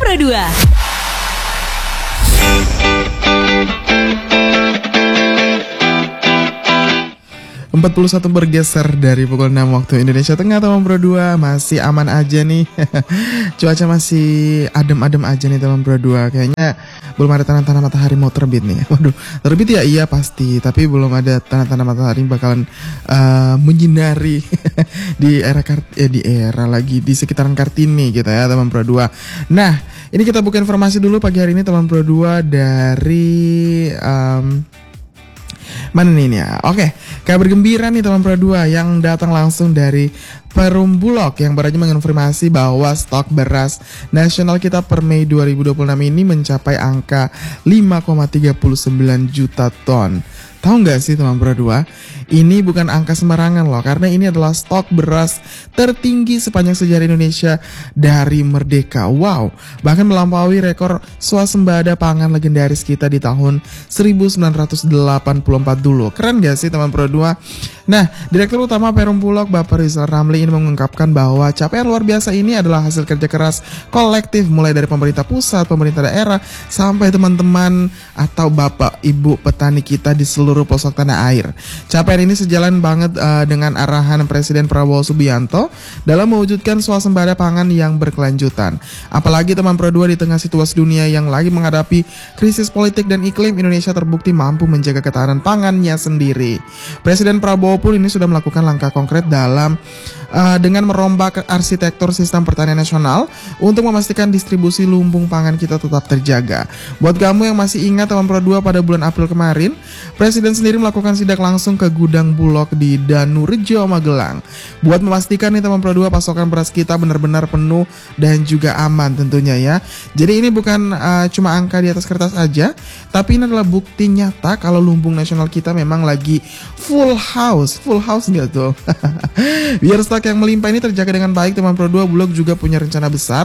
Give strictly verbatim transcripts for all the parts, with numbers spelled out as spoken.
Pro dua. empat puluh satu bergeser dari pukul enam waktu Indonesia Tengah. Teman Pro dua masih aman aja nih. Cuaca masih adem-adem aja nih teman Pro dua. Kayaknya belum ada tanda-tanda matahari mau terbit nih. Waduh, terbit ya iya pasti, tapi belum ada tanda-tanda matahari bakalan uh, menyinari di era Kart- eh, di era lagi di sekitaran Kartini gitu ya teman Pro dua. Nah, ini kita buka informasi dulu pagi hari ini teman Pro dua dari um, mana nih ini ya? Oke, kabar gembira nih teman Pro dua yang datang langsung dari Perum Bulog yang baru aja mengonfirmasi bahwa stok beras nasional kita per Mei dua ribu dua puluh enam ini mencapai angka lima koma tiga sembilan juta ton. Tahu nggak sih teman Pro dua? Ini bukan angka sembarangan loh, karena ini adalah stok beras tertinggi sepanjang sejarah Indonesia dari merdeka. Wow, bahkan melampaui rekor swasembada pangan legendaris kita di tahun seribu sembilan ratus delapan puluh empat dulu. Keren gak sih teman Pro dua? Nah, Direktur Utama Perum Bulog Bapak Rizal Ramli ini mengungkapkan bahwa capaian luar biasa ini adalah hasil kerja keras kolektif mulai dari pemerintah pusat, pemerintah daerah, sampai teman-teman atau bapak ibu petani kita di seluruh pelosok tanah air. Capaian ini sejalan banget uh, dengan arahan Presiden Prabowo Subianto dalam mewujudkan swasembada pangan yang berkelanjutan. Apalagi teman Pro dua di tengah situasi dunia yang lagi menghadapi krisis politik dan iklim, Indonesia terbukti mampu menjaga ketahanan pangannya sendiri. Presiden Prabowo pun ini sudah melakukan langkah konkret dalam uh, dengan merombak arsitektur sistem pertanian nasional untuk memastikan distribusi lumbung pangan kita tetap terjaga. Buat kamu yang masih ingat teman Pro dua pada bulan April kemarin, Presiden sendiri melakukan sidak langsung ke gudang Bulog di Danurejo, Magelang, buat memastikan nih teman Pro dua pasokan beras kita benar-benar penuh dan juga aman tentunya ya. Jadi ini bukan uh, cuma angka di atas kertas aja, tapi ini adalah bukti nyata kalau lumbung nasional kita memang lagi full house. Full house nggak tuh? Biar stok yang melimpah ini terjaga dengan baik, teman Pro dua, Bulog juga punya rencana besar.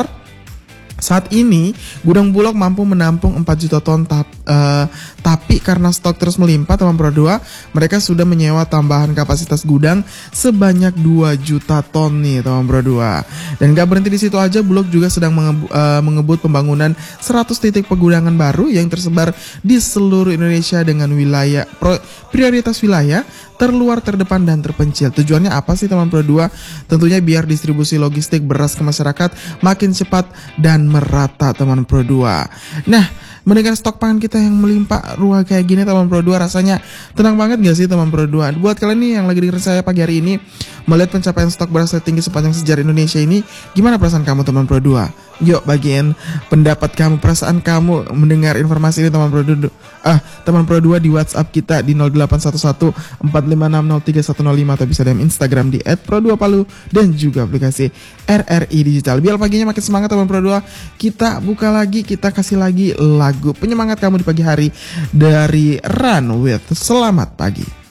Saat ini gudang Bulog mampu menampung empat juta ton tap, uh, tapi karena stok terus melimpah teman Pro dua, mereka sudah menyewa tambahan kapasitas gudang sebanyak dua juta ton nih teman Pro dua. Dan gak berhenti di situ aja, Bulog juga sedang mengebu, uh, mengebut pembangunan seratus titik pegudangan baru yang tersebar di seluruh Indonesia dengan wilayah pro, prioritas wilayah terluar, terdepan, dan terpencil. Tujuannya apa sih teman Pro dua? Tentunya biar distribusi logistik beras ke masyarakat makin cepat dan merata teman Pro dua. Nah, mendengar stok pangan kita yang melimpah ruah kayak gini teman Pro dua, rasanya tenang banget gak sih teman Pro dua? Buat kalian nih yang lagi dengerin saya pagi hari ini, melihat pencapaian stok beras tertinggi sepanjang sejarah Indonesia ini, gimana perasaan kamu teman Pro dua? Yuk bagiin pendapat kamu, perasaan kamu mendengar informasi ini teman Pro dua. Ah, teman Pro dua di WhatsApp kita di nol delapan satu satu empat lima enam nol tiga satu nol lima, atau bisa di Instagram di et pro dua palu dan juga aplikasi R R I Digital. Biar paginya makin semangat teman Pro dua, kita buka lagi, kita kasih lagi lagu penyemangat kamu di pagi hari dari Run with Selamat Pagi.